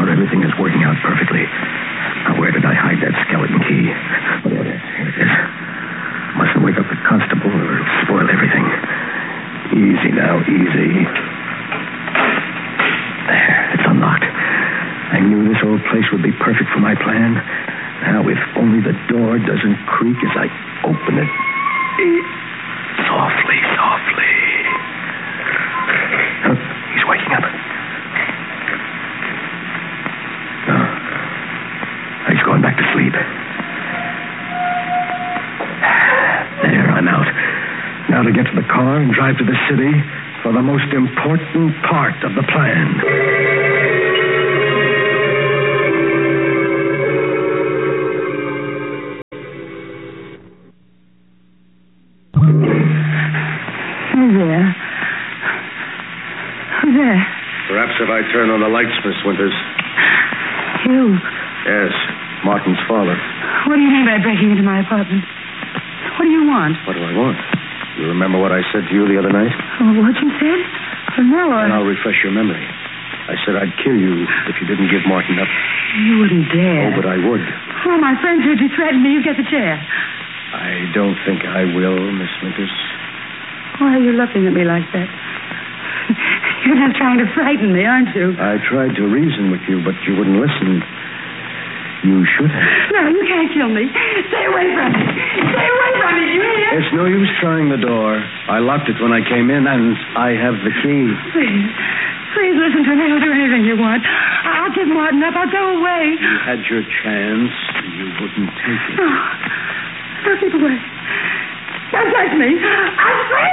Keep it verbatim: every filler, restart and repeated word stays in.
far, everything is working out perfectly. Now, where did I hide that skeleton key? Oh, here it is. Mustn't wake up the constable or it'll spoil everything. Easy now, easy. There, it's unlocked. I knew this old place would be perfect for my plan. Now, if only the door doesn't creak as I open it. Softly, softly. Oh, he's waking up. No. He's going back to sleep. There, I'm out. Now to get to the car and drive to the city for the most important part of the plan. Who's there? Who's there? Perhaps if I turn on the lights, Miss Winters. You? Yes, Martin's father. What do you mean by breaking into my apartment? What do you want? What do I want? You remember what I said to you the other night? Oh, what you said? Oh, no, I... And I'll refresh your memory. I said I'd kill you if you didn't give Martin up. You wouldn't dare. Oh, but I would. Oh, my friends heard you threaten me. You get the chair. I don't think I will, Miss Winters. Why are you looking at me like that? You're just trying to frighten me, aren't you? I tried to reason with you, but you wouldn't listen. You should have. No, you can't kill me. Stay away from me. Stay away from me, you hear? It's no use trying the door. I locked it when I came in, and I have the key. Please. Please listen to me. I'll do anything you want. I'll give Martin up. I'll go away. You had your chance. You wouldn't take it. No. Don't keep away. Don't touch me. I'm free.